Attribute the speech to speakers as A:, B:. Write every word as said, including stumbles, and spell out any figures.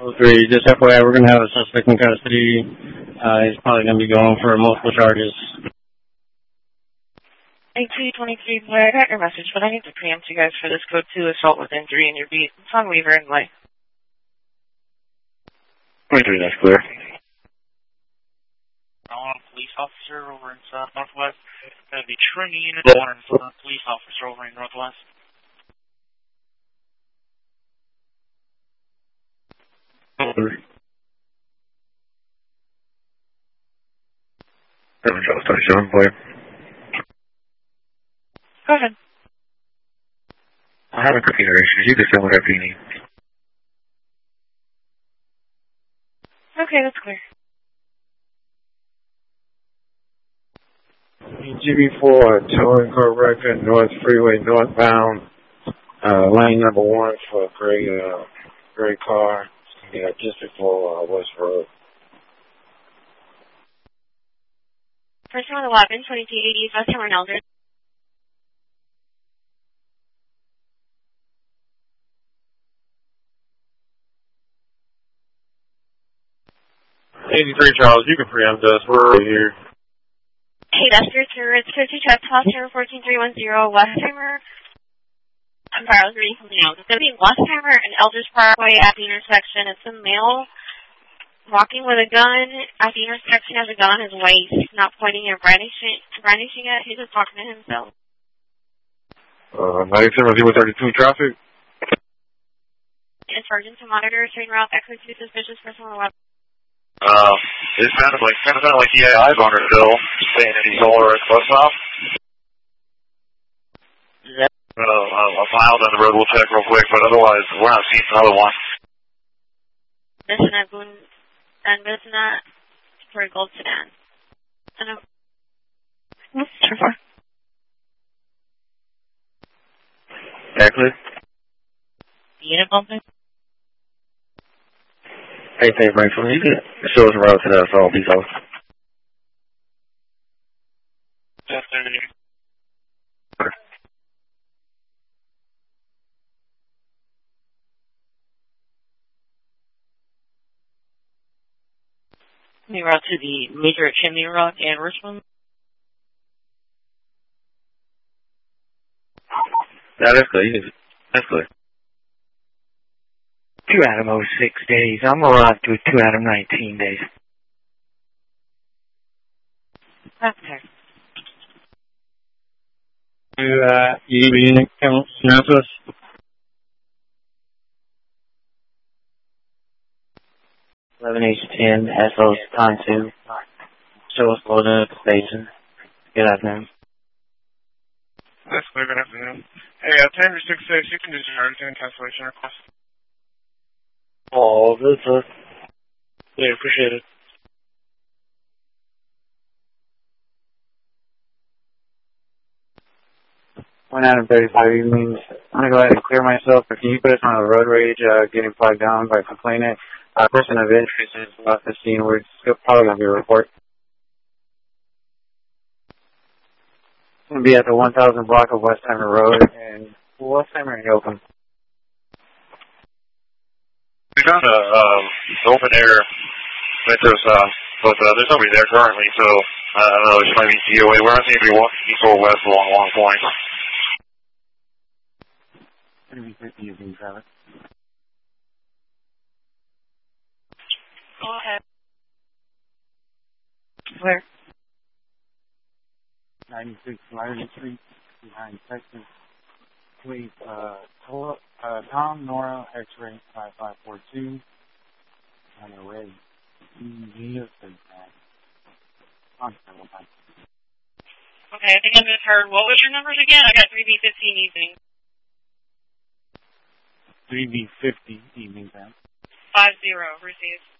A: Three, just F Y I, we're going to have a suspect in custody. Uh, he's probably going to be going for multiple charges.
B: eight two twenty-three, I got your message, but I need to preempt you guys for this code two assault with injury in your beat. It's on Weaver and Light.
C: twenty-three, that's clear.
D: I want a police officer over in South Northwest. Going to be trimming unit one for a police officer over in Northwest.
C: Three. Seven Charles twenty-seven, player.
B: Go ahead.
C: I haven't computer issues. You can send whatever you need.
B: Okay, that's clear.
E: G B four, towing car record, North Freeway, northbound, uh, lane number one for a gray, uh, gray car, yeah, just before, uh, West Road.
B: Person on eleven, twenty-two eighty, West Hammer and Eldred.
E: eighty-three, Charles, you can preempt us. We're right here.
B: Hey, that's your tour. It's fifty check, class number fourteen three one zero, Westheimer. I'm sorry, I was reading something else. It's going to be Westheimer and Eldridge Parkway at the intersection. It's a male walking with a gun at the intersection, has a gun on his waist, not pointing and brandishing, brandishing it. He's just talking to himself.
E: Uh, ninety-seven zero thirty-two traffic.
B: Insurgent to monitor, straight route, exit to suspicious person on the left.
C: Uh, it sounded like, kind of sounded like he had eyes on her still, saying that he saw her at the bus stop.
B: Yeah.
C: Uh, a mile down the road, we'll check real quick, but otherwise, we're not seeing another one.
B: Mission at Boone, and mission at for a gold sedan. I know. What's the for?
C: Exactly.
B: Unit bumping?
C: Hey, thanks, Frank. You can show us around to that assault, please, officer.
D: Yes, sir.
B: We route to the major at Chimney Rock and Richmond.
C: Yeah, that's good. You can, that's good.
F: Two out of those six days. I'm arrived to two out of nineteen days.
B: Okay.
A: To, uh, E B unit, come Northwest.
F: eleven H ten, S O's time two. Show us loaded at the station. Good afternoon.
D: That's clear. Good afternoon. Hey, uh, ten six six, you can discharge doing cancellation request.
C: Oh, good, sir. Yeah, appreciate it.
F: One out of thirty-five evenings. I'm going to go ahead and clear myself, but can you put us on a road rage, uh, getting flagged down by complainant? Uh, person of interest is about the scene. We're probably going to be a report. It's going to be at the one thousand block of Westheimer Road, and Westheimer and Yoakum.
C: We found a, um, open air metro stop, but, uh, there's nobody there currently, so, uh, I don't know, this might be D O A. We're not seeing anybody walking east or west along Long Point.
F: thirty fifty evening traffic.
B: Go ahead. Where?
F: ninety-six Ryder Street, behind Texas. Please, uh, uh, Tom, Nora, X-ray five five four two. On the way.
B: Okay, I think I misheard. What was your numbers again? I got three B fifteen evening.
F: three B fifty evening time.
B: Five zero, received.